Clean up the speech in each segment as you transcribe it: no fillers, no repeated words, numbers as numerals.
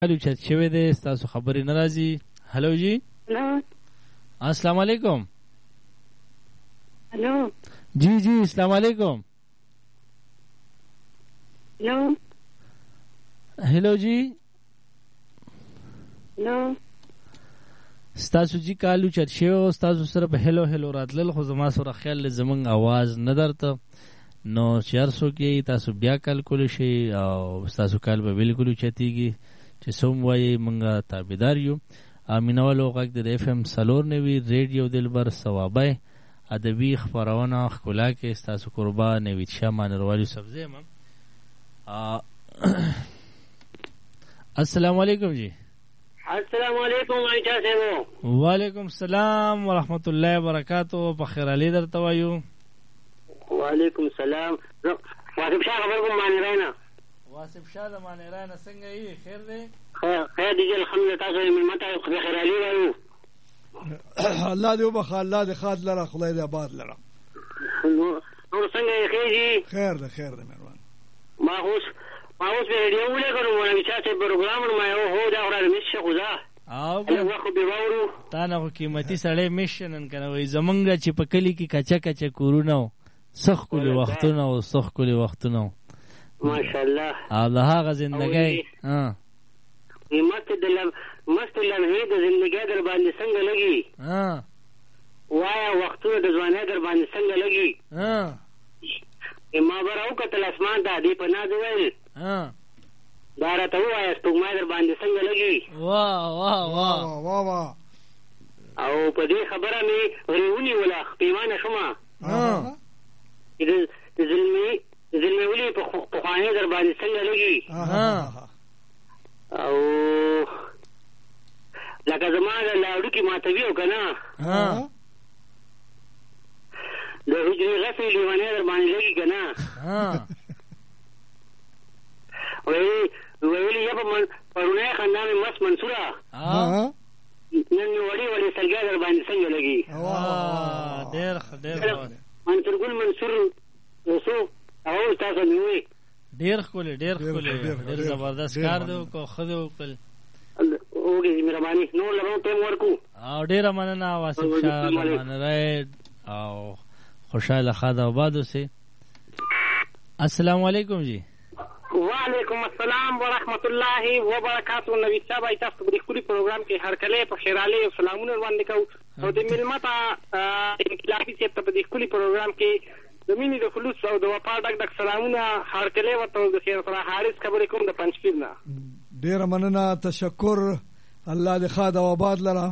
الو چت شوی دی تاسو خبرې ناراضي. هلو جی. هلو السلام علیکم. هلو جی جی السلام علیکم. هلو هلو جی. هلو ستاسو جی کالو چت شوی او ستاسو سره په هلو هلو راتلل خو زما سره خیال زمونږ आवाज نه درته نو 400 کې تاسو بیا کال کول شي او تاسو کال به بالکل چتیږي چې سوم وایي مونږه تابعدار یو. امینولو غږ د اف ام سلور نوی ریډیو دلبر ثوابه ادبی خبرونه خلا کې تاسو قربان نوید شمن روالي سبزه ما. السلام علیکم جی. السلام علیکم عائشہ صاحب. وعلیکم السلام ورحمت الله وبرکاتہ. په خیر علي درته وایو. وعلیکم السلام. واصف شاه خبر کوم باندې راینه. واصف شاه د باندې راینه څنګه یې خیر دی؟ خیر دی الحمدلله. تاسو یې ملمته خو خیر علي وایو. الله دې وبخ الله دې خاد لره خدای دې آباد لره. نو څنګه یې خیر؟ خیر ده خیر ده مهربان. ما اوس په ریډیو ولیکلو مولوي صاحب پروګرام ما یو هو دا غره مشه خو ځه او خو به وورو تا نه قیمتي سړی میشنن کنه وای زمونږ چې په کلی کې کچا کچا کورونه سخ کلی وختونه او سخ کلی وختونه ماشاءالله الله هغه زندګي مست لمحې د زندګۍ در باندې څنګه لګي وایا وختونه د ځوانۍ در باندې څنګه لګي ما براو کتل اسمان ته دی په ناز ویل دا راته ووایه سپوږمۍ در باندې څنګه لګي. واه واه واه واه واه. او په دې خبره مې ورې ونیوله پیمانه شومه چې د زلمۍ ولي پخوانۍ در باندې څنګه لګي او لکه زما د لاړوکې ماتوي او که نه د حجرې غسې لیونۍ در باندې لګي که نه ویلي یا په پرونی خندا مې مست منصوره نن مې وړې وړې سلګۍ در باندې څنګه لګي. منصور ګل منصور یوسف هغه تاسو مې وایي ډېر ښکلی ډېر ښکلی ډېر زبردست کار دی وکړو ښه دی وکړل. اوکې مهرباني نور له ټایم ورکو او ډېره مننه واصف شاه منرای او خوشحاله خاد آباد اوسئ. السلام علیکم جی. وعلیکم السلام ورحمت الله وبرکاتہ. نوید صاحب تاسو په خپل پروګرام کې هر کله په خیراله او سلامونه وړاندې کوم او د ملمتا انقلابي چې په خپل پروګرام کې زميني د خلوص او د وفا ډک سلامونه هر کله ورته د خیر سره حارث خبرې کوم د پنځپیر نه. ډیر مننه تشکر الله دې خاد او آباد لره.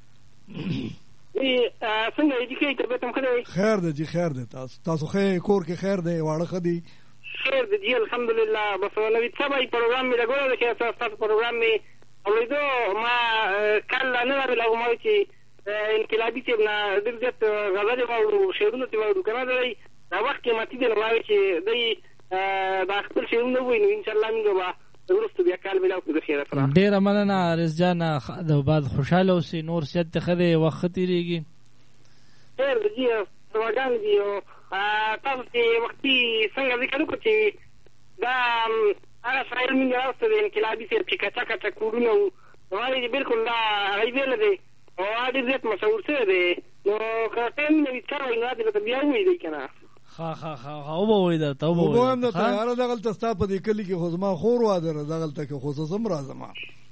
څنګه دې کې طبيعت هم خیر خیر دی جی خیر دی. تاسو خیر کور کې خیر دی واړه خدي خیر دی جی الحمدلله. بس نوید صاحب پروګرام می لګول چې تاسو پروګرام می اوریدو ما کله نه راغلی ما چې انقلابي چې نه د دې غزل او شعرونه ته ورو کنه دی دا وخت کې ماتې دی نو چې دی دا خپل شعرونه ویني ان شاء الله موږ به ورسته بیا کال بلا په خیره سره. ډیره مننه رز جان د بعد خوشاله اوسې نور سیادت خره وخت تیریږي. خیر دی دواګان دی او تاسو چې وختي څنګه ذکر وکړو چې دا هغه شاعر مې راوسته د انقلابي سره چې کچا کچا کورونه وایي بالکل دا هغې ویله دی او ډېر زیات مشهور شوی دی نو که ټایم نوید صاحب وایي نو درته بیا ووایي دی که نه او به وایي درته او به وایي وګورم درته یاره دغلته ستا په دې کلي کې خو زما خور واده ده دغلته کې خصوصا راځم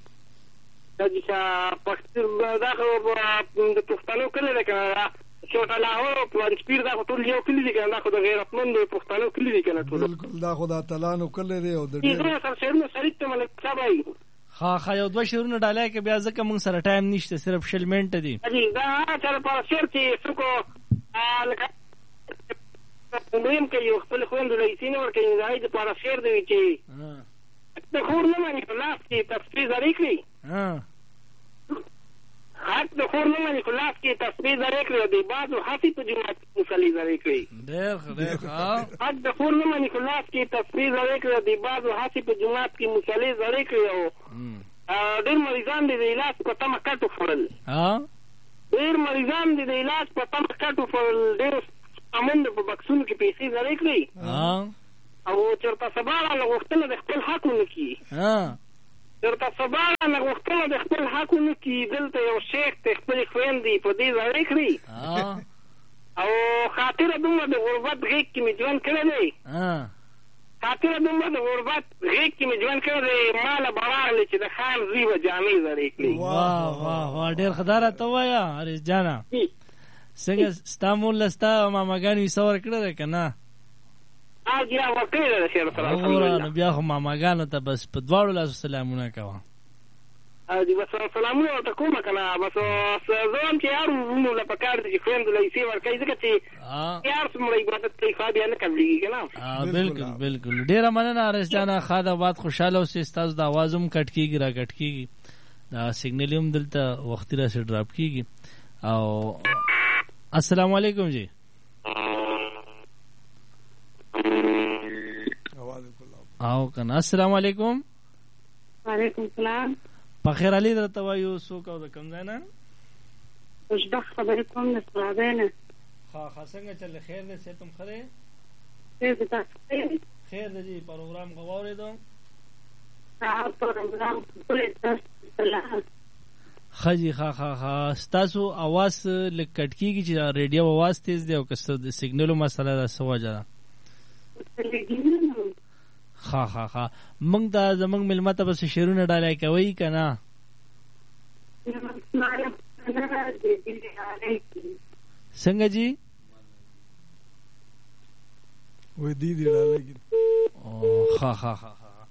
دا خو د پښتنو کلی دی که نه چوټه لاهور او پلانسپیر دا خو ټول یو کلي دي که نه دا خو د غیرتمندو پښتنو کلي دي که نه ټول بالکل دا خو د اتلانو کلی دی او د ډېر سر شعرونه سړي ته ملک صاحب وایي ښه یو دوه شعرونه ډالۍ که بیا ځکه موږ سره ټایم نشته صرف شل منټه دي دا چا لپاره شعر چې څوک لکه مهم کوي یو خپل خویندو له حیثي نه ورکوي د هغې دپاره شعر دی چې د خور نه مني په لاس کې تصفیې زرې کړي حق د خور نه مني په لاس کې تصفیې زرې کړي او د بعضو هسې په جومات کې مصلي زرې کړي حق د خور نه مني په لاس کې تصفیې زرې کړي او د بعضو هسې په جومات کې مصلي زرې کړي او ډېر مریضان دي د علاج په تمه کټ وخوړل ډېر مریضان دي د علاج په تمه کټ وخوړل ډېر امن په بکسونو کې پیسې زرې کړي او چېرته سبا راله غوښتنه د خپل حق ونه کړي درته سبا نه غوښتنه د خپل حق ونه کړي. دلته یو شیخ د خپلې خویندې په دې زړې کړي او خاطره دومره د غربت غېږ کې مې ژوند کړی دی. خاطره دومره د غربت غېږ کې مې ژوند کړی دی. ما له به راغلې چې د خان زوی به جامې زړې کړي. واه واه واه ډېر ښه دا راته ووایه حریص جانه څنګه ستا مور له ستا ماماګانو حصه ورکړې ده که نه؟ وګوره نو بیا خو ماماګانو ته بس په دواړو لاسو سلامونه کوه. بس سلامونه ورته کومه که نه. بس زه هم چې یار وروڼو له پکار دي چې خویندو له حصې ورکوي ځکه چې یار څومره عبادت کوي خوا بیا نه قبلېږي که نه. بلکل بلکل ډېره مننه حریص جانه. ښه د آباد خوشحاله اوسئ. ستاسو د اواز هم کټ کېږي را کټ کېږي. دا سیګنل هم دلته وختي راسې ډراپ کېږي. او السلام علیکم جی. او کنه السلام علیکم. وعلیکم السلام. په خیر علي درته وایو څوک او د کوم ځای نه؟ خوشبخت خبرې کوم د صحابه نه. ښه څنګه چل خیر دی؟ صحت هم ښه دی؟ خیر دی. تاسو خیر دی جي. پروګرام خو واورېدو؟ پروګرام ښه جي. ښه ستاسو اواز لږ کټ کېږي چې ریډیو اواز تیز دی او که څه د سیګنلو مسله ده څه وجه ده؟ ښه موږ ته زموږ مېلمه ته بس شعرونه ډالۍ کوئ که نه؟ څنګه جي؟ ښه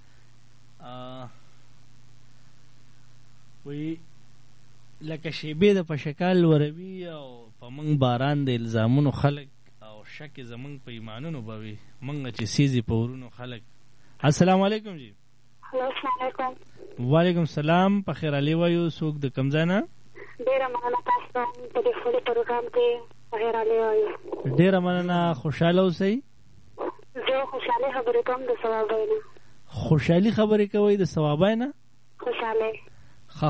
وی لکه شیبې د په شکال وروي او په موږ باران د الزامونو خلک او شک زموږ په ایمانونو به وي موږ چې سیزي په ورونو خلک. السلام علیکم جی. السلام علیکم. وعلیکم السلام. په خیر علي وایو څوک د کوم ځای نه؟ ډېره مننه تاسو ته په دې ښکلي پروګرام کې په خیر علي وایو. ډېره مننه. خوشحاله اوسئ. زه خوشحالي خبرې کوم د ثوابۍ نه. خوشحالي خبرې کوئ د ثوابۍ نه؟ خوشحالي. ښه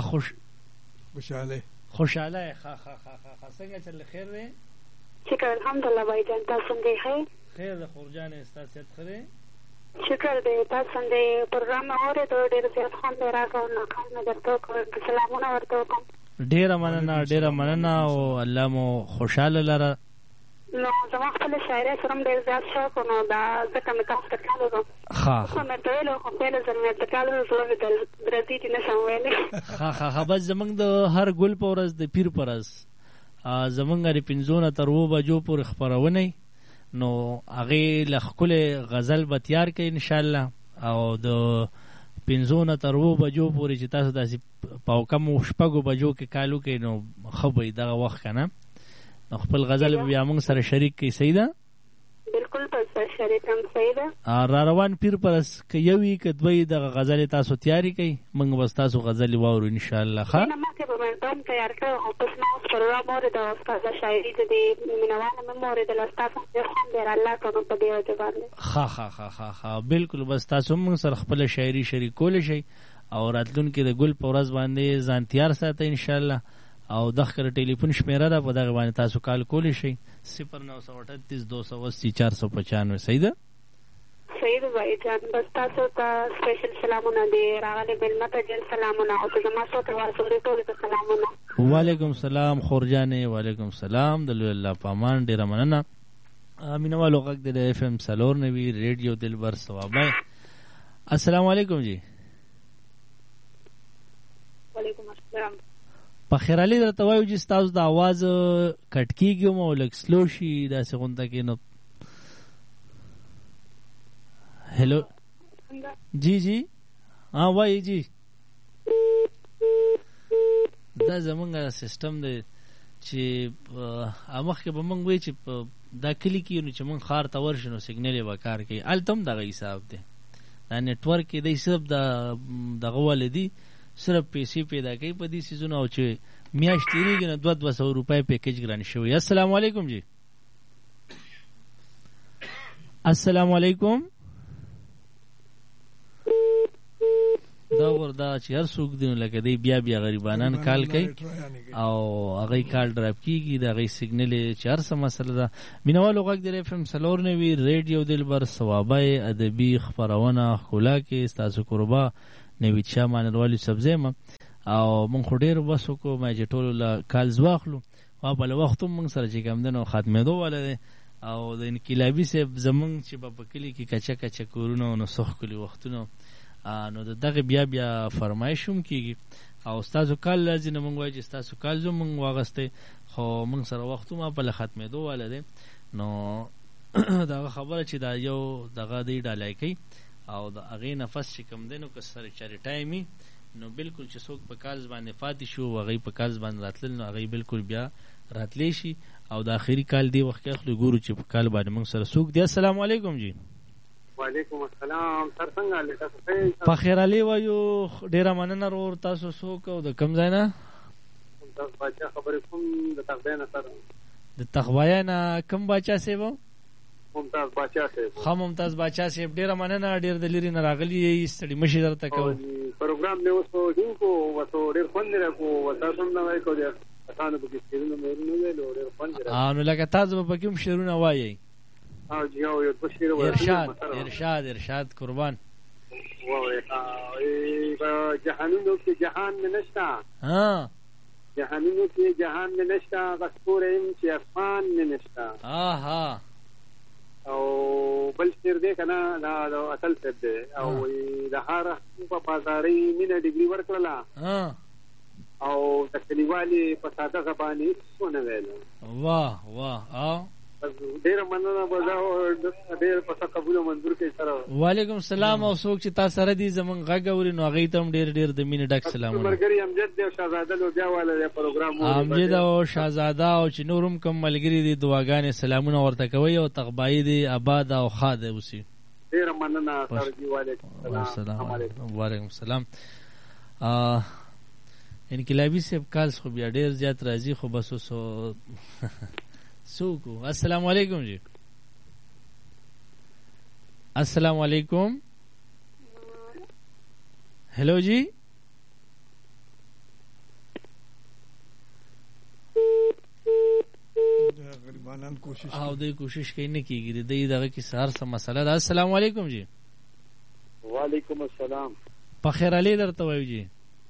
خوشحاله. ښه څنګه چل خیر دی؟ شکر الحمدلله بھائی جان. تاسو څنګه یې؟ خیر د خورجانې ستا صحت ښه دی؟ شکر دی. تاسو څنګه پروګرام مې اورېدو ډېر زیات خوند یې راکړ. نو کال مې درته وکړ سلامونه ورته وکړم. ډېره مننه او الله مو خوشحاله لره. نو زما خپله شاعرۍ سره هم ډېر زیات شوق نو دا ځکه مې تاسو ته کال وکړم. خو مې ته ویلو خو پهله ځل مې ته کال وکړو زړه مې درځي چې نه شم ویلی. ښه بس زموږ د هر ګل په ورځ د پیر په ورځ زموږ د 5 نه تر 7 بجو پورې خپرونې نو هغې له ښکلې غزل به تیار کړئ انشاءالله او د 5 نه تر 7 بجو پورې چې تاسو داسې په کمو 6 بجو کې کال وکړئ نو ښه به وي دغه وخت که نه نو خپل غزل بیا موږ سره شریک کړئ. صحیح ده؟ بالکل په سره شریک هم صحیح ده. را روان پیر پرس که یو وي که دوی دغه غزلې تاسو تیارې کړئ موږ به ستاسو غزلې واورو انشاءالله. ښه مخکې به مې ډوم تیار کړی خو بس ما اوس پروګرام اورېده او ستا شاعري د دې مینهواله مې هم اورېدله ستا څخه ډېر خوند یې راله کړ نو په دې وجه باندې. ښه بالکل بس تاسو هم موږ سره خپله شاعري شریکولی شئ او راتلونکي د ګل په ورځ باندې ځان تیار ساتئ انشاءالله او دغه ټلیفون شمیره ده په دغه باندې تاسو کال کولی شئ 0938 280 495. صحیح ده؟ صحیح ده بھائی جان. بس تاسو ته سپیشل سلامونه دي راغلي مېلمه ته ډېر سلامونه او ته زما څو ترواrsورې ټولو ته سلامونه. وعلیکم السلام خورجانې. وعلیکم السلام. د لوی الله په امان. ډېره مننه. مینوالو غږ د FM 94 ریډیو دلبر ثوابۍ. السلام علیکم جی. وعلیکم السلام. په خیر علي درته وایو چې ستاسو د اواز کټ کېږي او لږ سلو شي داسې غونډه کې نو هلو جی وایي جی دا زمونږ سیسټم دی چې مخکې به موږ وایو چې دا کلي کې نو چې موږ ښار ته ورشو نو سیګنل یې به کار کوي. هلته هم دغه حساب دی دا نیټورک یې دی صرف دغه والی دی صرف پیسې پیدا کوي په دې سیزونه او چې میاشت تېرېږي نو 200 روپۍ پیکیج ګران شوی. السلام علیکم جی. السلام علیکم. دا چې هر څوک دی لکه دی بیا غریبانان کال کوي او هغه کال ډراپ کېږي د هغې سیګنل چې هر څه مسله ده. مینوالو غږ د FM 94 ریډیو دلبر ثوابۍ ادبي خپرونه ښکلا کې ستاسو کوربه نوید شاه مانروالي سبزی ما او مونږ خو ډېر بس وکړو ما چې ټولو له کالز واخلو او بله وخت هم مونږ سره چې کوم دی نو ختمېدو والا دی او د انقلابي صاحب زمونږ چې به په کلي کې کچه کچه کورونه نو څه ښکلي وختونه نو د دغې بیا فرمایش هم کېږي او ستاسو کال راځي نو مونږ وایو چې ستاسو کال زه مونږ واغستی خو مونږ سره وخت هم په له ختمېدو والا دی نو دغه خبره چې دا یو دغه دی ډالۍ کوي او د هغې نفس چې کوم دی نو که سره چارې ټایم وي نو بالکل چې څوک په کالز باندې پاتې شو هغوی په کالز باندې راتلل نو هغوی بالکل بیا راتلی شي او د آخري کال دی وخت کې اخلو ګورو چې په کال باندې موږ سره څوک دی. السلام علیکم جی. وعلیکم السلام سر څنګه حال دی؟ په خیر علي وایو ډېره مننه ورور تاسو څوک او د کوم ځای نه؟ ممتاز باچا خبرې کوم د تغبیه نه سر. د تغبیه نه کوم باچا صاحب؟ ممتاز باچا صاحب. ښه ممتاز باچا صاحب ډېره مننه ډېر د لرې نه راغلي یې ستړي مشي درته کوو. پروګرام مې اوس په ټینګ کو وسو ډېر خوند یې راکړو تاسو هم نه وایي کو دی اسانه پکې شعرونه مې نه ویلو ډېر خوند یې راکړو. نو لکه تاسو به پکې هم شعرونه وایئ؟ جی یو څه شعر وایي. ارشاد قربان. جهانونو کې جهان مې نشته. جهانونو کې جهان مې نشته غسپوره یم چې اسمان مې نشته. او بل شعر دی که نه دا اصل صاحب دی او د هر په بازارۍ مینه ډګري ورکړله او د کلیوالې په ساده زبان هېڅ ونه ویله. واه واه. ډېره مننه به زه ډېر په ښه قبول او منظور کوي سره. وعلیکم السلام. او څوک چې تا سره دي زمونږ غږ اوري نو هغوی ته هم ډېر ډېر د مینې ډک سلامونه. ملګري امجد دی او شهزاده لوبیا والا دی پروګرام امجد او شهزاده او چې نور هم کوم ملګري دي دعاګانې سلامونه ورته کوئ او تغبایي دي آباد او ښاد اوسي. ډېره مننه سر جي. وعلیکم السلام. وعلیکم السلام. انقلابي صاحب کالس خو بیا ډېر زیات راځي خو بس اوس سوکو. السلام علیکم جی. السلام علیکم. ہیلو جی. او دی کوشش کوي نه کیږي دی دغه کې سهار سم مسله ده. السلام علیکم جی. وعلیکم السلام. په خیر علي درته وایو جی.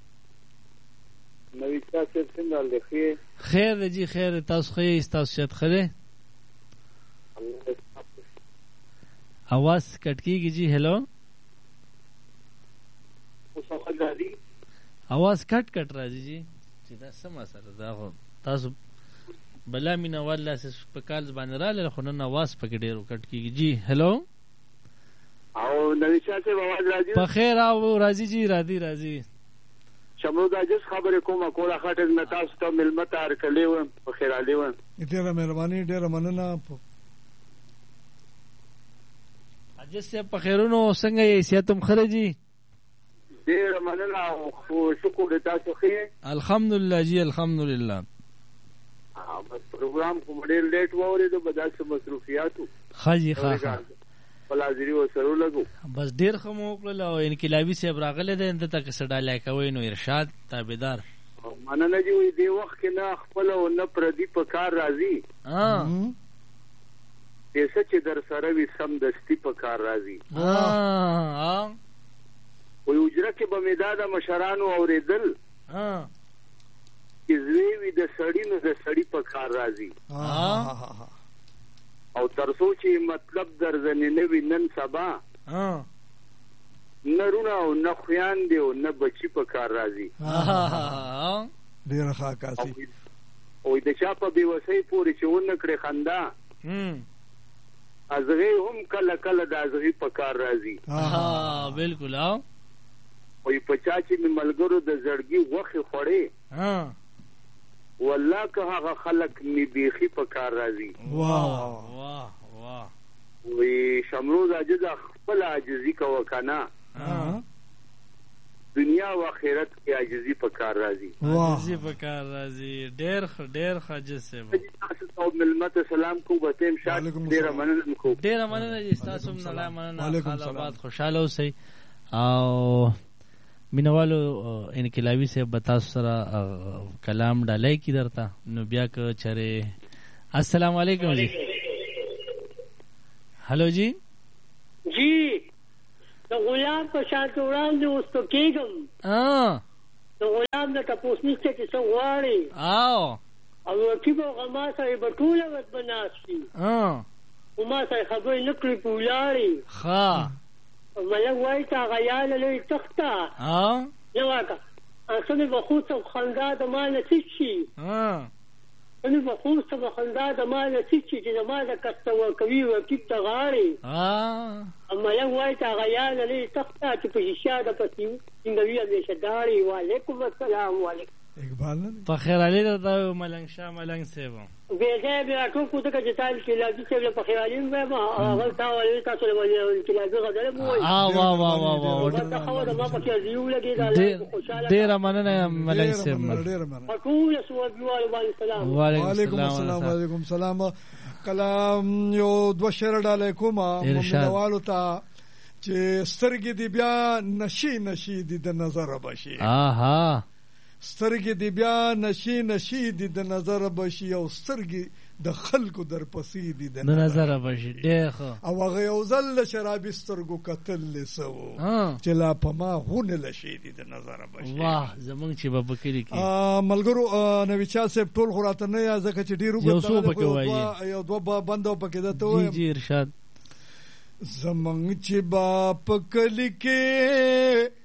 نوید شاه صاحب څنګه حال دی؟ خیر دی جی خیر. تاسو ښه یې؟ ستاسو صحت ښه دی؟ اواز کټ کېږي جی. هیلو اواز کټ راځي جی چې دا څه مسله ده؟ خو تاسو بلا مینه وال لاسې په کالز باندې راغلل خو نن اواز پکې ډېر کټ کېږي جی. هیلو او نوید شاه صاحب اواز راځي؟ په خیر او راځي جی راځي. شمرو دا جس خبرې کومه کوله خاطر نه تاسو ته مېلمه ته هرکلی وم په خیر علي وم. ډېره مهرباني ډېره مننه. عجز صاحب په خیرونو څنګه یې صحت هم ښه دی؟ ډېره مننه او شکر د تاسو ښه. الحمدلله جی الحمدلله. بس پروګرام خو ډېر لیټ واورېدو به داسې مصروفیاتو. ښه جي ښه خپل حاضري ورسره ولګو. بس ډېر ښه مو وکړل او انقلابي صاحب راغلی دی ده ته که څه ډالۍ کوئ نو ارشاد تابعدار. مننه جي. وایي دې وخت کې نه خپله او نه پردي په کار راځي. دې څه چې در سره وي سمدستي په کار راځي. وایي حجره کې به مې دا د مشرانو اورېدل چې زوی وي د سړي نو د سړي په کار راځي. او تر څو چې مطلب در ځنې نه وي نن سبا نه رونه او نه خویان دی او نه بچي په کار راځي. ډېره ښه عکاسي. وایي د چا په بېوسۍ پورې چې ونه کړې خندا ازغې هم کله کله د ازغې په کار راځي. بالکل. وایي په چا چې مې ملګرو د زړګي غوښې خوړې والله که هغه خلک مې بیخي په کار راځي. وایي شمروز عاجز خپل عاجزي کوه که نه دنیا و آخرت کې عاجزي په کار راځي. عاجزي په کار راځي. ډېر ښه عاجز صاحب. تاسو ته مېلمه ته سلام کوو به ته هم شاد. ډېره مننه کوو. ډېره مننه جي. ستاسو هم نړۍ مننه. خالاباد خوشحاله اوسئ. او مینوالو انقلابي صاحب به تاسو سره کلام ډالۍ کړي درته نو بیا که چېرې. السلام علیکم جی. هلو جی. جی د غلام په شان وړاندې اوس ته کېږم د غلام نه تپوس نشته چې څه غواړي او رقیب او غما سره به ټوله ورځ به ناست شي خو ما سره خبرې نه کړي په ولاړې ملک وایي ته هغه یاله لري تخته نه واکه څه مې به خوست او خندا د ما نصیب شي څه مې به خوست او خندا د ما نصیب شي چې زما د کسته ورکوي رقیب ته غاړې ملک وایي ته هغه یاله لري تخته چې په شیشه د پسې ټینګوي همیشه داړې وعلیکم السلام وعلیکم اقبال په خیر علي درته ملنګ شاه ملنګ صاحب بېځایه بیا ټول کوته که چې تا انقلابي صاحب له په خیر علي مې وایم هغه تا ویل تاسو له انقلابي غزله مو وایي ته خو د ما پکې زیو لګېده ډېره مننه ملنګ صاحب ټول صوبیوالو باندې سلام وعلیکم السلام وعلیکم السلام کلام یو دوه شعر ډالۍ کوم مینوالو ته چې سترګې دې بیا نشي نشي دي د نظره بشي سترګې دې بیا نشي نشي دي د نظره بشي او سترګې د خلکو در پسې دي د نظره بشي او هغه یو ځل شرابي سترګو کتل لسو چې لا په ما غونه لشي دي د نظره بشي واه زمونږ چې به بکری کې ملګرو نوی چا صاحب ټول خراته نه یا ځکه چې ډیرو یو دوه بندو پکې ده ته جی ارشاد زمونږ چې با په کلی کې